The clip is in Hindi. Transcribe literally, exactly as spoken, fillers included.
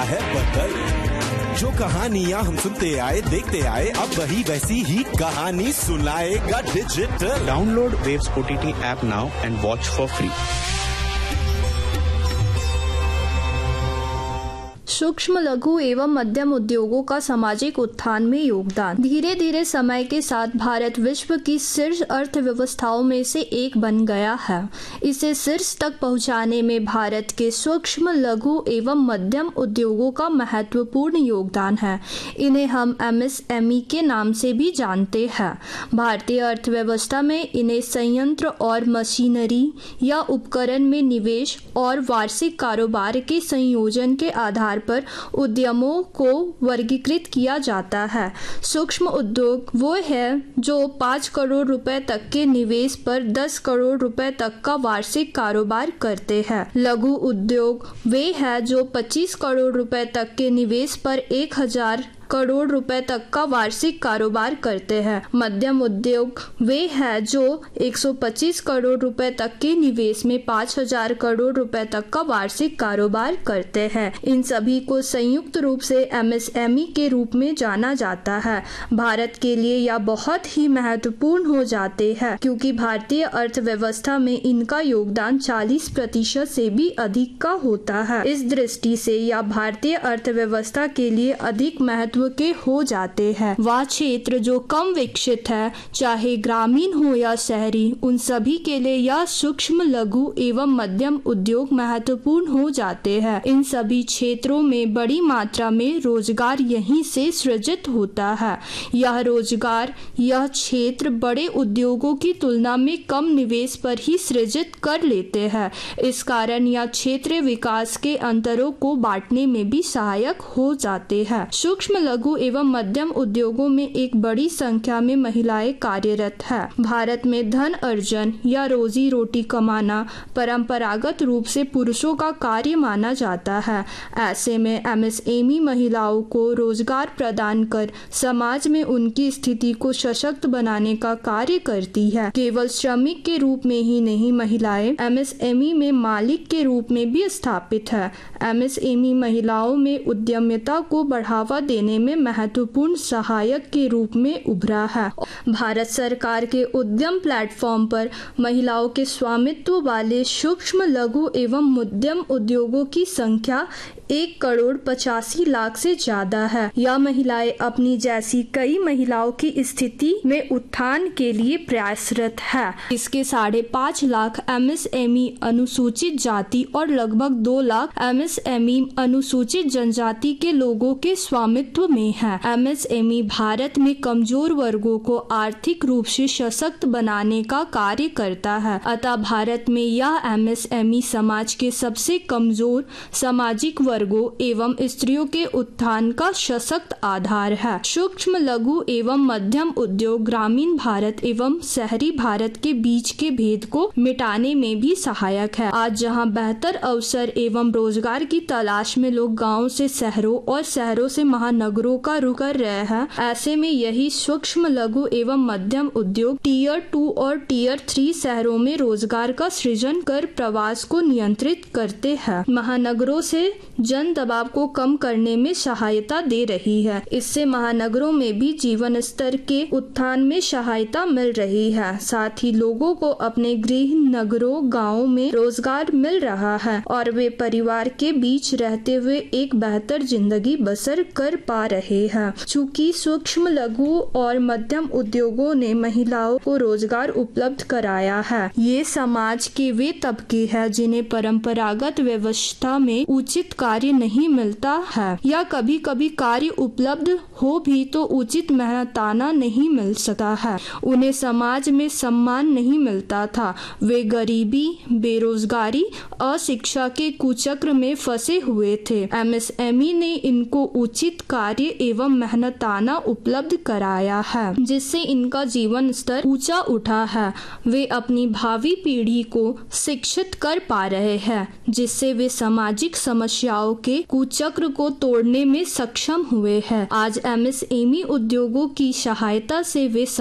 है बदल। जो कहानियां हम सुनते आए देखते आए, अब वही वैसी ही कहानी सुनाएगा digital. Download waves OTT app now and watch for free. सूक्ष्म लघु एवं मध्यम उद्योगों का सामाजिक उत्थान में योगदान। धीरे धीरे समय के साथ भारत विश्व की शीर्ष अर्थव्यवस्थाओं में से एक बन गया है। इसे शीर्ष तक पहुंचाने में भारत के सूक्ष्म लघु एवं मध्यम उद्योगों का महत्वपूर्ण योगदान है। इन्हें हम एमएसएमई के नाम से भी जानते हैं। भारतीय अर्थव्यवस्था में इन्हें संयंत्र और मशीनरी या उपकरण में निवेश और वार्षिक कारोबार के संयोजन के आधार पर उद्यमों को वर्गीकृत किया जाता है। सूक्ष्म उद्योग वो है जो पाँच करोड़ रुपए तक के निवेश पर दस करोड़ रुपए तक का वार्षिक कारोबार करते हैं। लघु उद्योग वे है जो पच्चीस करोड़ रुपए तक के निवेश पर एक हजार करोड़ रुपए तक का वार्षिक कारोबार करते हैं। मध्यम उद्योग वे है जो एक सौ पच्चीस करोड़ रुपए तक के निवेश में पाँच हजार करोड़ रुपए तक का वार्षिक कारोबार करते हैं। इन सभी को संयुक्त रूप से एमएसएमई के रूप में जाना जाता है। भारत के लिए यह बहुत ही महत्वपूर्ण हो जाते हैं क्योंकि भारतीय अर्थव्यवस्था में इनका योगदान चालीस प्रतिशत से भी अधिक का होता है। इस दृष्टि से यह भारतीय अर्थव्यवस्था के लिए अधिक महत्व के हो जाते हैं। वह क्षेत्र जो कम विकसित है, चाहे ग्रामीण हो या शहरी, उन सभी के लिए यह सूक्ष्म लघु एवं मध्यम उद्योग महत्वपूर्ण हो जाते हैं। इन सभी क्षेत्रों में बड़ी मात्रा में रोजगार यहीं से सृजित होता है। यह रोजगार यह क्षेत्र बड़े उद्योगों की तुलना में कम निवेश पर ही सृजित कर लेते हैं। इस कारण यह क्षेत्र विकास के अंतरों को बांटने में भी सहायक हो जाते हैं। सूक्ष्म लघु एवं मध्यम उद्योगों में एक बड़ी संख्या में महिलाएं कार्यरत है। भारत में धन अर्जन या रोजी रोटी कमाना परंपरागत रूप से पुरुषों का कार्य माना जाता है। ऐसे में एमएसएमई महिलाओं को रोजगार प्रदान कर समाज में उनकी स्थिति को सशक्त बनाने का कार्य करती है। केवल श्रमिक के रूप में ही नहीं, महिलाएं एमएसएमई में मालिक के रूप में भी स्थापित है। एमएसएमई महिलाओं में उद्यमिता को बढ़ावा देने में महत्वपूर्ण सहायक के रूप में उभरा है। भारत सरकार के उद्यम प्लेटफॉर्म पर महिलाओं के स्वामित्व वाले सूक्ष्म लघु एवं मध्यम उद्योगों की संख्या एक करोड़ पचासी लाख से ज्यादा है। यह महिलाएं अपनी जैसी कई महिलाओं की स्थिति में उत्थान के लिए प्रयासरत है। इसके साढ़े पाँच लाख एमएसएमई अनुसूचित जाति और लगभग दो लाख एमएसएमई अनुसूचित जनजाति के लोगों के स्वामित्व में है। एमएसएमई भारत में कमजोर वर्गों को आर्थिक रूप से सशक्त बनाने का कार्य करता है। अतः भारत में यह एमएसएमई समाज के सबसे कमजोर सामाजिक वर्गों एवं स्त्रियों के उत्थान का सशक्त आधार है। सूक्ष्म लघु एवं मध्यम उद्योग ग्रामीण भारत एवं शहरी भारत के बीच के भेद को मिटाने में भी सहायक है। आज जहां बेहतर अवसर एवं रोजगार की तलाश में लोग गाँव से शहरों और शहरों से महानगरों का रुख कर रहे हैं, ऐसे में यही सूक्ष्म लघु एवं मध्यम उद्योग टीयर टू और टीयर थ्री शहरों में रोजगार का सृजन कर प्रवास को नियंत्रित करते हैं। महानगरों से जन दबाव को कम करने में सहायता दे रही है। इससे महानगरों में भी जीवन स्तर के उत्थान में सहायता मिल रही है। साथ ही लोगों को अपने गृह नगरों गाँवों में रोजगार मिल रहा है और वे परिवार के बीच रहते हुए एक बेहतर जिंदगी बसर कर पा रहे हैं। चूँकि सूक्ष्म लघु और मध्यम उद्योगों ने महिलाओं को रोजगार उपलब्ध कराया है, ये समाज के वे तबके हैं जिन्हें परंपरागत व्यवस्था में उचित कार्य नहीं मिलता है या कभी कभी कार्य उपलब्ध हो भी तो उचित मेहनताना नहीं मिल सकता है। उन्हें समाज में सम्मान नहीं मिलता था। वे गरीबी, बेरोजगारी, अशिक्षा के कुचक्र में फंसे हुए थे। एमएसएमई ने इनको उचित कार्य एवं मेहनताना उपलब्ध कराया है, जिससे इनका जीवन स्तर ऊंचा उठा है। वे अपनी भावी पीढ़ी को शिक्षित कर पा रहे हैं, जिससे वे सामाजिक समस्याओं के कुचक्र को तोड़ने में सक्षम हुए हैं। आज एमएसएमई उद्योगों की सहायता से वे